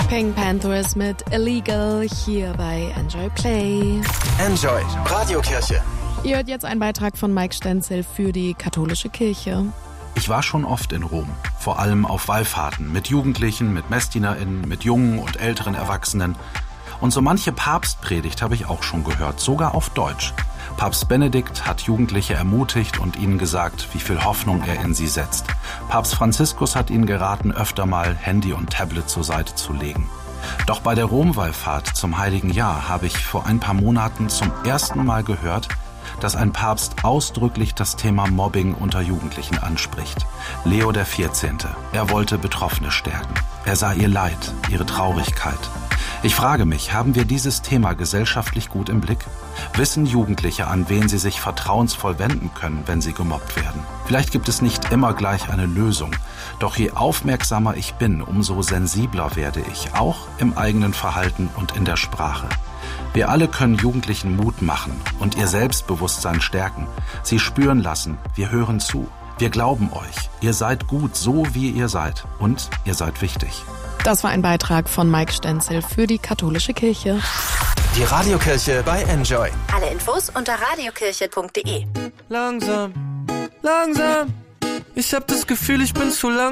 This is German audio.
Pink Panthers mit Illegal hier bei Enjoy Play. Enjoy Radiokirche. Ihr hört jetzt einen Beitrag von Mike Stenzel für die katholische Kirche. Ich war schon oft in Rom, vor allem auf Wallfahrten, mit Jugendlichen, mit MessdienerInnen, mit jungen und älteren Erwachsenen. Und so manche Papstpredigt habe ich auch schon gehört, sogar auf Deutsch. Papst Benedikt hat Jugendliche ermutigt und ihnen gesagt, wie viel Hoffnung er in sie setzt. Papst Franziskus hat ihnen geraten, öfter mal Handy und Tablet zur Seite zu legen. Doch bei der Rom-Wallfahrt zum Heiligen Jahr habe ich vor ein paar Monaten zum ersten Mal gehört, dass ein Papst ausdrücklich das Thema Mobbing unter Jugendlichen anspricht. Leo XIV. Er wollte Betroffene stärken. Er sah ihr Leid, ihre Traurigkeit. Ich frage mich, haben wir dieses Thema gesellschaftlich gut im Blick? Wissen Jugendliche, an wen sie sich vertrauensvoll wenden können, wenn sie gemobbt werden? Vielleicht gibt es nicht immer gleich eine Lösung. Doch je aufmerksamer ich bin, umso sensibler werde ich, auch im eigenen Verhalten und in der Sprache. Wir alle können Jugendlichen Mut machen und ihr Selbstbewusstsein stärken. Sie spüren lassen, wir hören zu. Wir glauben euch. Ihr seid gut, so wie ihr seid. Und ihr seid wichtig. Das war ein Beitrag von Mike Stenzel für die katholische Kirche. Die Radiokirche bei Enjoy. Alle Infos unter radiokirche.de. Langsam, langsam. Ich hab das Gefühl, ich bin zu lang